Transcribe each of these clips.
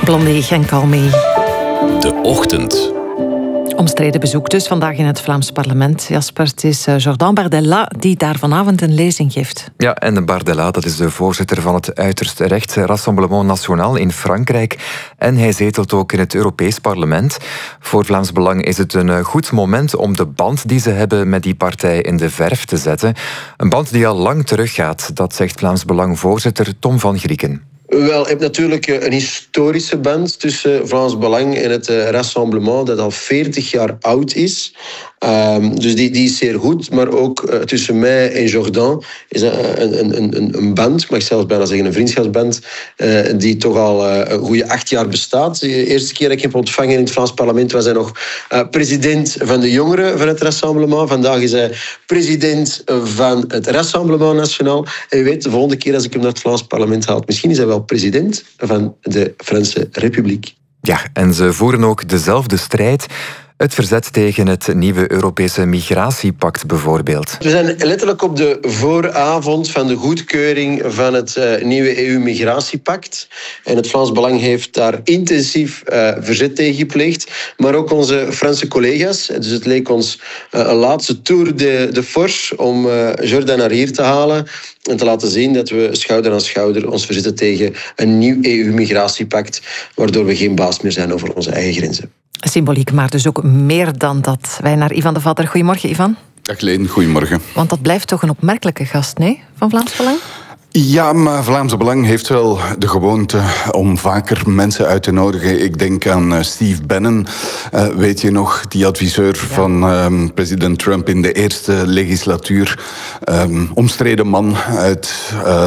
Blondé en Kalmé. De Ochtend. Omstreden bezoek dus vandaag in het Vlaams parlement. Jasper, het is Jordan Bardella die daar vanavond een lezing geeft. Ja, en Bardella, dat is de voorzitter van het uiterst rechts Rassemblement National in Frankrijk. En hij zetelt ook in het Europees parlement. Voor Vlaams Belang is het een goed moment om de band die ze hebben met die partij in de verf te zetten. Een band die al lang teruggaat, dat zegt Vlaams Belang-voorzitter Tom van Grieken. Wel, je hebt natuurlijk een historische band tussen Vlaams Belang en het Rassemblement dat al 40 jaar oud is. Dus die is zeer goed. Maar ook tussen mij en Jordan is een band, ik mag zelfs bijna zeggen een vriendschapsband, die toch al een goede 8 jaar bestaat. De eerste keer dat ik hem heb ontvangen in het Vlaams parlement was hij nog president van de jongeren van het Rassemblement. Vandaag is hij president van het Rassemblement National. En wie weet, de volgende keer als ik hem naar het Vlaams parlement haal, misschien is hij wel president van de Franse Republiek. Ja, en ze voeren ook dezelfde strijd. Het verzet tegen het nieuwe Europese migratiepact bijvoorbeeld. We zijn letterlijk op de vooravond van de goedkeuring van het nieuwe EU-migratiepact. En het Vlaams Belang heeft daar intensief verzet tegen gepleegd. Maar ook onze Franse collega's. Dus het leek ons een laatste tour de force om Jordan naar hier te halen. En te laten zien dat we schouder aan schouder ons verzetten tegen een nieuw EU-migratiepact. Waardoor we geen baas meer zijn over onze eigen grenzen. Symboliek, maar dus ook meer dan dat. Wij naar Ivan de Vader. Goedemorgen, Ivan. Dag Leen, goedemorgen. Want dat blijft toch een opmerkelijke gast, nee? Van Vlaams Belang? Ja, maar Vlaams Belang heeft wel de gewoonte om vaker mensen uit te nodigen. Ik denk aan Steve Bannon, weet je nog, die adviseur van president Trump in de eerste legislatuur. Omstreden man uit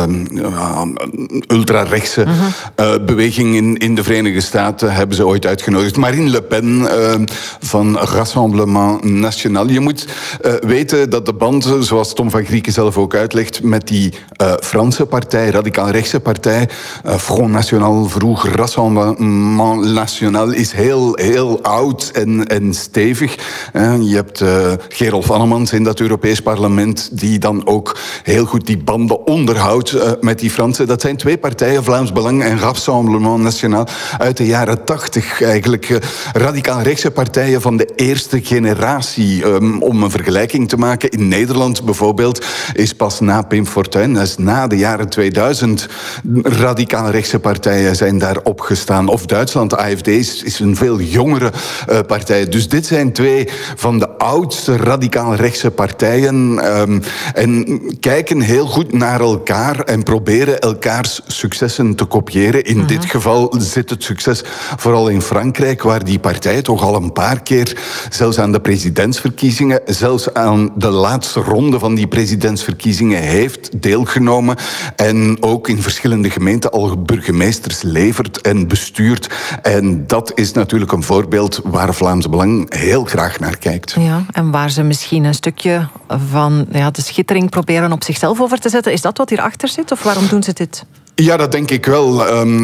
ultrarechtse beweging in de Verenigde Staten hebben ze ooit uitgenodigd. Marine Le Pen van Rassemblement National. Je moet weten dat de band, zoals Tom van Grieken zelf ook uitlegt, met die Franse partij, radicaal-rechtse partij, Front National, vroeger Rassemblement National, is heel oud en stevig. Je hebt Gerolf Annemans in dat Europees parlement, die dan ook heel goed die banden onderhoudt met die Fransen. Dat zijn twee partijen, Vlaams Belang en Rassemblement National, uit de jaren 80 eigenlijk. Radicaal-rechtse partijen van de eerste generatie. Om een vergelijking te maken, in Nederland bijvoorbeeld is pas na Pim Fortuyn, dat is na de jaren 2000, radicaal-rechtse partijen zijn daar opgestaan. Of Duitsland, de AfD, is een veel jongere partij. Dus dit zijn twee van de oudste radicaal-rechtse partijen. En kijken heel goed naar elkaar en proberen elkaars successen te kopiëren. In dit geval zit het succes vooral in Frankrijk, waar die partij toch al een paar keer, zelfs aan de presidentsverkiezingen, zelfs aan de laatste ronde van die presidentsverkiezingen heeft deelgenomen. En ook in verschillende gemeenten al burgemeesters levert en bestuurt. En dat is natuurlijk een voorbeeld waar Vlaams Belang heel graag naar kijkt. Ja, en waar ze misschien een stukje van de schittering proberen op zichzelf over te zetten. Is dat wat hierachter zit? Of waarom doen ze dit? Ja, dat denk ik wel.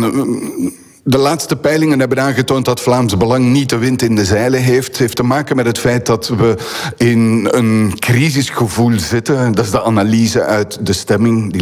De laatste peilingen hebben aangetoond dat Vlaams Belang niet de wind in de zeilen heeft. Het heeft te maken met het feit dat we in een crisisgevoel zitten. Dat is de analyse uit de stemming die